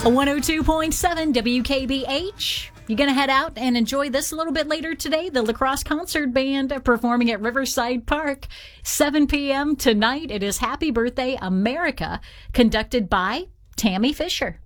102.7 WKBH. You going to head out and enjoy this a little bit later today? The La Crosse Concert Band performing at Riverside Park, 7 p.m. tonight. It is Happy Birthday America, conducted by Tammy Fisher.